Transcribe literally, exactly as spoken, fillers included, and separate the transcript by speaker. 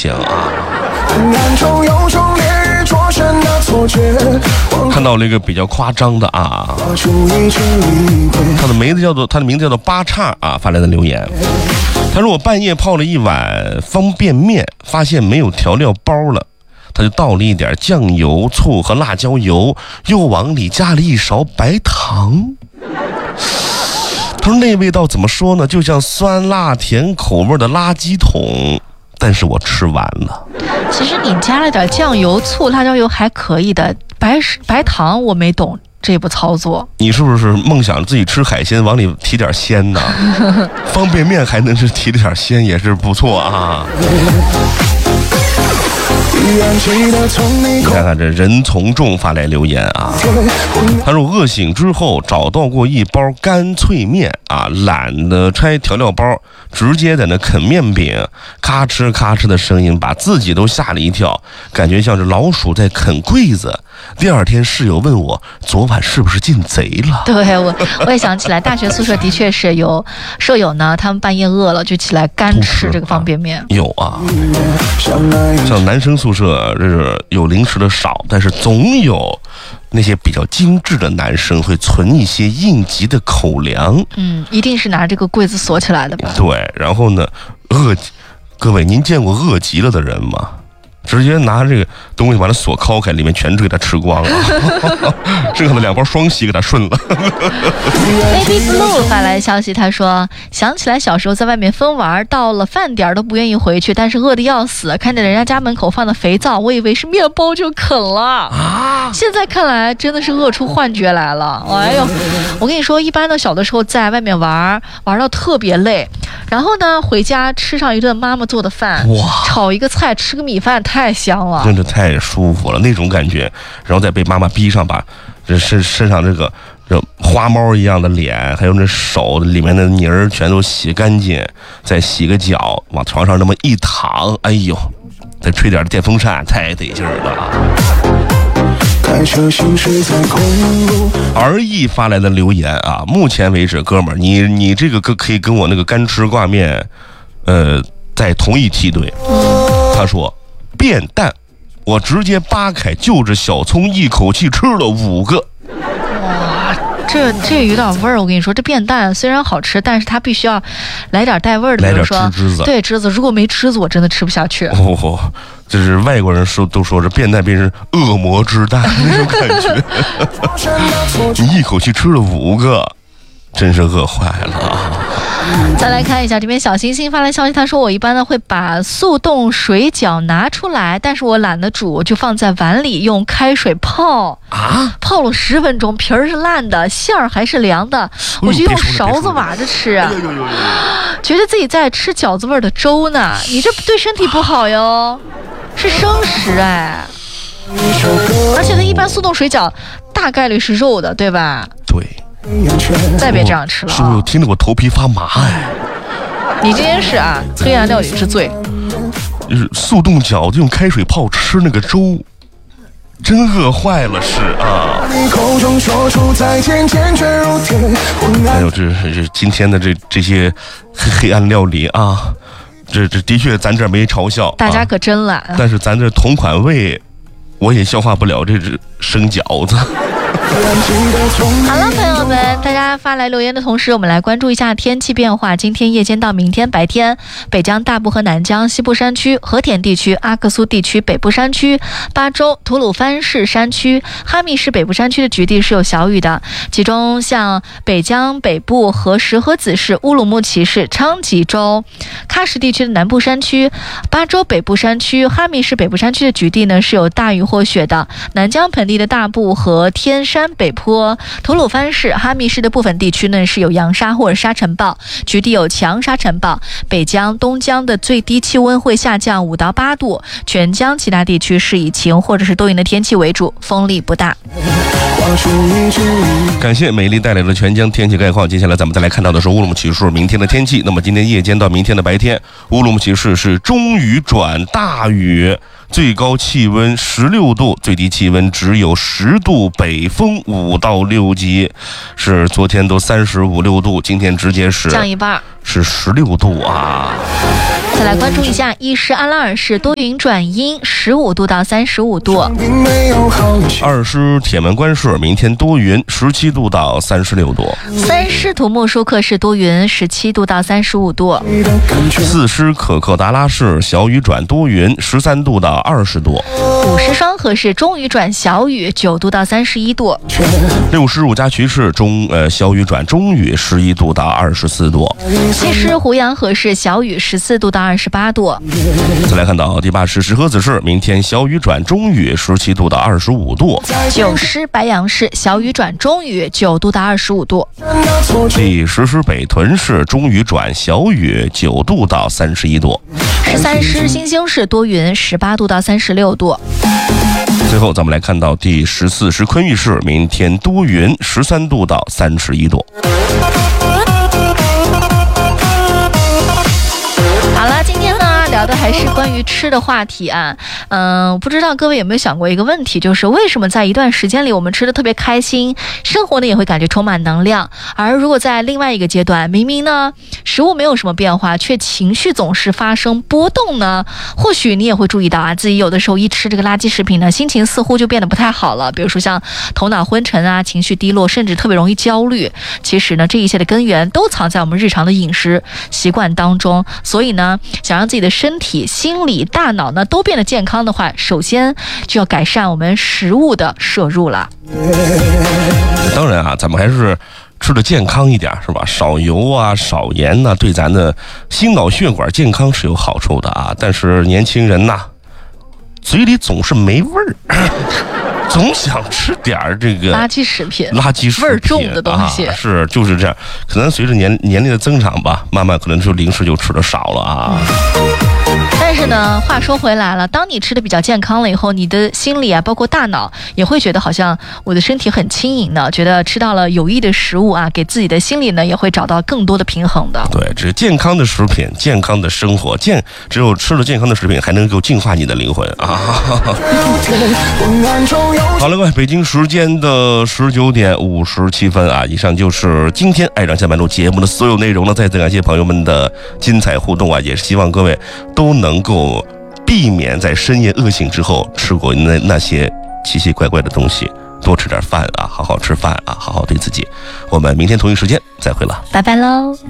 Speaker 1: 行啊。看到了一个比较夸张的啊，他的名字叫做他的名字叫做八叉啊发来的留言，他说我半夜泡了一碗方便面，发现没有调料包了，他就倒了一点酱油、醋和辣椒油，又往里加了一勺白糖。他说那味道怎么说呢，就像酸辣甜口味的垃圾桶，但是我吃完了。
Speaker 2: 其实你加了点酱油、醋、辣椒油还可以的，白白糖我没懂这步操作。
Speaker 1: 你是不是梦想自己吃海鲜往里提点鲜呢？方便面还能是提点鲜也是不错啊。你看看这人从众发来留言啊，他说饿醒之后找到过一包干脆面啊，懒得拆调料包，直接在那啃面饼，咔哧咔哧的声音把自己都吓了一跳，感觉像是老鼠在啃柜子。第二天室友问我昨晚是不是进贼了。
Speaker 2: 对，我我也想起来，大学宿舍的确是有舍友呢，他们半夜饿了就起来干吃这个方便面。
Speaker 1: 有啊，像男生宿舍这是有零食的少，但是总有那些比较精致的男生会存一些应急的口粮。
Speaker 2: 嗯，一定是拿这个柜子锁起来的吧？
Speaker 1: 对，然后呢，饿，各位您见过饿极了的人吗？直接拿这个东西把它锁敲开，里面全都给它吃光了，剩下的两包双喜给它顺了。
Speaker 2: Baby Blue 发来消息，他说想起来小时候在外面疯玩，到了饭点都不愿意回去，但是饿得要死，看见人家家门口放的肥皂，我以为是面包就啃了啊！现在看来真的是饿出幻觉来了。哎呦，我跟你说，一般的小的时候在外面玩，玩到特别累，然后呢回家吃上一顿妈妈做的饭，哇，炒一个菜，吃个米饭。太香了，
Speaker 1: 真的太舒服了那种感觉，然后再被妈妈逼上把这身身上这个这花猫一样的脸，还有那手里面的泥儿全都洗干净，再洗个脚，往床上那么一躺，哎呦，再吹点电风扇，太得劲儿了啊！R E 发来的留言啊，目前为止，哥们儿，你你这个可以跟我那个干吃挂面，呃，在同一梯队。他说。便蛋，我直接扒开，就着小葱一口气吃了五个。
Speaker 2: 哇，这这有点味儿。我跟你说，这便蛋虽然好吃，但是它必须要来点带味儿的，
Speaker 1: 来点
Speaker 2: 比如说
Speaker 1: 汁子。对，
Speaker 2: 汁子。如果没汁子，我真的吃不下去。
Speaker 1: 哦，就是外国人说都说这便蛋变成恶魔之蛋那种感觉。你一口气吃了五个，真是饿坏了。
Speaker 2: 再来看一下这边小星星发来消息，他说我一般呢会把速冻水饺拿出来，但是我懒得煮，就放在碗里用开水泡啊，泡了十分钟，皮儿是烂的，馅儿还是凉的，我就用勺子挖着吃啊，觉得自己在吃饺子味的粥呢。你这对身体不好哟，是生食哎，而且它一般速冻水饺大概率是肉的，对吧？
Speaker 1: 对。
Speaker 2: 再别这样吃了、啊，
Speaker 1: 是不是我听得我头皮发麻哎？
Speaker 2: 你今天是啊，黑暗料理之最。
Speaker 1: 就是速冻饺子用开水泡吃那个粥，真饿坏了是啊。还有这这今天的这这些黑暗料理啊，这这的确咱这没嘲笑，
Speaker 2: 大家可真懒、啊。
Speaker 1: 但是咱这同款味，我也消化不了这只生饺子。
Speaker 2: 好了，朋友们，大家发来留言的同时，我们来关注一下天气变化。今天夜间到明天白天，北疆大部和南疆西部山区、和田地区、阿克苏地区北部山区、巴州、吐鲁番市山区、哈密市北部山区的局地是有小雨的，其中像北疆北部和石河子市、乌鲁木齐市、昌吉州、喀什地区的南部山区、巴州北部山区、哈密市北部山区的局地呢是有大雨或雪的，南疆盆地的大部和天山北坡、吐鲁番市、哈密市的部分地区呢是有扬沙或者沙尘暴，局地有强沙尘暴。北疆、东疆的最低气温会下降五到八度，全疆其他地区是以晴或者是多云的天气为主，风力不大。
Speaker 1: 感谢美丽带来的全疆天气概况。接下来咱们再来看到的是乌鲁木齐市明天的天气。那么今天夜间到明天的白天，乌鲁木齐市是中雨转大雨。 最高气温十六度，最低气温只有十度，北风五到六级，是昨天都三十五六度，今天直接是
Speaker 2: 降一半，
Speaker 1: 是十六度啊。
Speaker 2: 再来关注一下伊势阿拉尔市多云转阴，十五度到三十五度。
Speaker 1: 二师铁门关市明天多云，十七度到三十六度。
Speaker 2: 三师土木舒克市多云，十七度到三十五度。
Speaker 1: 四师可可达拉市小雨转多云，十三度到二十度。
Speaker 2: 五师双河市中雨转小雨，九度到三十一度。
Speaker 1: 六师五家渠市中呃小雨转中雨，十一度到二十四度。
Speaker 2: 七师胡杨河市小雨，十四度到二十八度。
Speaker 1: 再来看到第八师石河子市，明天小雨转中雨，十七度到二十五度。
Speaker 2: 九师白杨市小雨转中雨，九度到二十五度。
Speaker 1: 第十师北屯市中雨转小雨，九度到三十一度。
Speaker 2: 十三师新兴市多云，十八度到三十六度。
Speaker 1: 最后咱们来看到第十四师昆玉市，明天多云，十三度到三十一度。
Speaker 2: 好了，今天呢聊的还是关于吃的话题啊。嗯，不知道各位有没有想过一个问题，就是为什么在一段时间里我们吃的特别开心，生活呢也会感觉充满能量，而如果在另外一个阶段，明明呢食物没有什么变化，却情绪总是发生波动呢？或许你也会注意到啊，自己有的时候一吃这个垃圾食品呢，心情似乎就变得不太好了，比如说像头脑昏沉啊，情绪低落，甚至特别容易焦虑。其实呢，这一切的根源都藏在我们日常的饮食习惯当中。所以呢，想让自己的身体、心理、大脑呢都变得健康的话，首先就要改善我们食物的摄入了。
Speaker 1: 当然啊，咱们还是吃的健康一点，是吧？少油啊，少盐呐、啊，对咱的心脑血管健康是有好处的啊。但是年轻人呐，嘴里总是没味儿，总想吃点儿这个
Speaker 2: 垃圾食品、
Speaker 1: 垃圾食品
Speaker 2: 味儿重的东西、
Speaker 1: 啊。是，就是这样。可能随着年年龄的增长吧，慢慢可能就零食就吃的少了啊。
Speaker 2: 但是呢，话说回来了，当你吃的比较健康了以后，你的心理啊，包括大脑也会觉得好像我的身体很轻盈呢，觉得吃到了有益的食物啊，给自己的心理呢也会找到更多的平衡的。
Speaker 1: 对，这健康的食品，健康的生活，健只有吃了健康的食品，还能够净化你的灵魂啊！好了，各位，北京时间的十九点五十七分啊，以上就是今天爱上下班路节目的所有内容了。再次感谢朋友们的精彩互动啊，也是希望各位都能够避免在深夜饿醒之后吃过那那些奇奇怪怪的东西，多吃点饭啊，好好吃饭啊，好好对自己。我们明天同一时间再会了，
Speaker 2: 拜拜喽。